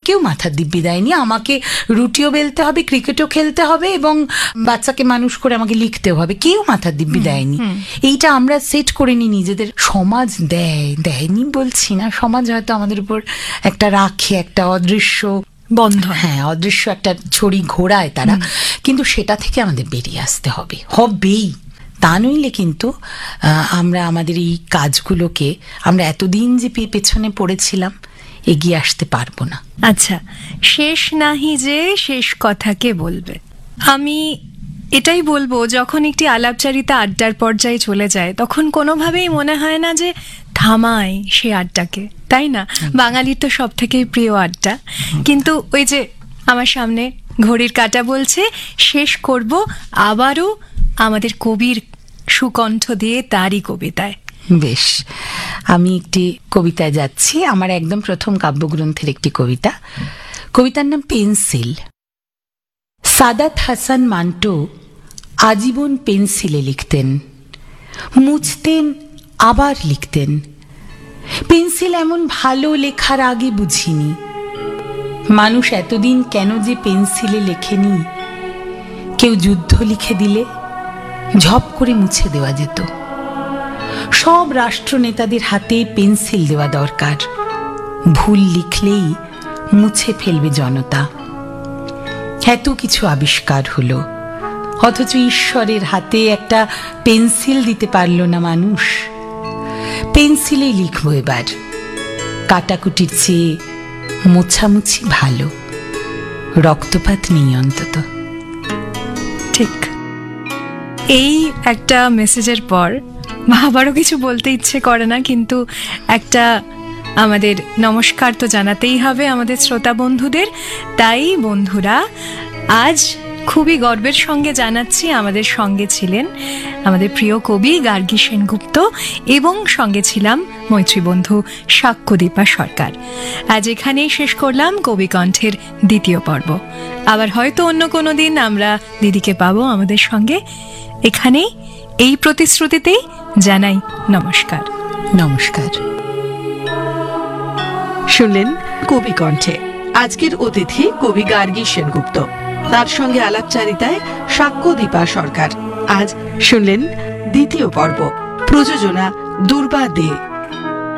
কেউ মাথার দিব্যি দেয়নি। আমাকে রুটিও বেলতে হবে, ক্রিকেটও খেলতে হবে এবং বাচ্চাকে মানুষ করে আমাকে লিখতেও হবে, কেউ মাথার দিব্যি দেয়নি। এইটা আমরা সেট করে নিই নিজেদের। সমাজ দেয়নি বলছি না, সমাজ হয়তো আমাদের উপর একটা রাখে, একটা অদৃশ্য বন্ধন, হ্যাঁ অদৃশ্য একটা ছড়ি ঘোরায় তারা, কিন্তু সেটা থেকে আমাদের বেরিয়ে আসতে হবেই। তা নইলে কিন্তু আমরা আমাদের এই কাজগুলোকে আমরা এতদিন যে পেছনে পড়েছিলাম এগিয়ে আসতে পারবো না। আচ্ছা, শেষ নাহি যে শেষ কথাকে বলবে, আমি এটাই বলবো, যখন একটি আলাপচারিতা আড্ডার পর্যায়ে চলে যায় তখন কোনোভাবেই মনে হয় না যে থামায় সে আড্ডাকে, তাই না? বাঙালির তো সব থেকে প্রিয় আড্ডা, কিন্তু ওই যে আমার সামনে ঘড়ির কাঁটা বলছে শেষ করব আবারও আমাদের কবির সুকণ্ঠ দিয়ে তারই কবিতায়। বেশ, আমি একটি কবিতায় যাচ্ছি, আমার একদম প্রথম কাব্যগ্রন্থের একটি কবিতা। কবিতার নাম পেন্সিল। সাদাত হাসান মান্টো আজীবন পেন্সিলে লিখতেন, মুছতেন আবার লিখতেন। পেন্সিল এমন ভালো লেখার আগে বুঝিনি, মানুষ এতদিন কেন যে পেন্সিলে লেখেনি। কেউ যুদ্ধ লিখে দিলে ঝপ করে মুছে দেওয়া যেত। সব রাষ্ট্রনেতাদের হাতে পেন্সিল দেওয়া দরকার, ভুল লিখলেই মুছে ফেলবে জনতা। এত কিছু আবিষ্কার হলো, অথচ ঈশ্বরের হাতে একটা পেন্সিল দিতে পারল না মানুষ। পেন্সিলেই লিখবো এবার, কাটাকুটির চেয়ে মোছামুছি ভালো, রক্তপাত নেই অন্তত। ঠিক এই একটা মেসেজের পর আবারও কিছু বলতে ইচ্ছে করে না, কিন্তু একটা আমাদের নমস্কার তো জানাতেই হবে আমাদের শ্রোতা বন্ধুদের। তাই বন্ধুরা, আজ খুবই গর্বের সঙ্গে জানাচ্ছি আমাদের সঙ্গে ছিলেন আমাদের প্রিয় কবি গার্গী সেনগুপ্ত এবং সঙ্গে ছিলাম মৈত্রী বন্ধু সাক্ষ্যদীপা সরকার। আজ এখানেই শেষ করলাম কবি কণ্ঠের দ্বিতীয় পর্ব। আবার হয়তো অন্য কোনো দিন আমরা দিদিকে পাবো আমাদের সঙ্গে। এখানেই এই প্রতিশ্রুতিতেই জানাই নমস্কার। নমস্কার। শুনলেন কবি কণ্ঠে আজকের অতিথি কবি গার্গী সেনগুপ্ত, তার সঙ্গে আলাপচারিতায় সাক্ষ্যদীপা সরকার। আজ শুনলেন দ্বিতীয় পর্ব। প্রযোজনা দুর্বা দে।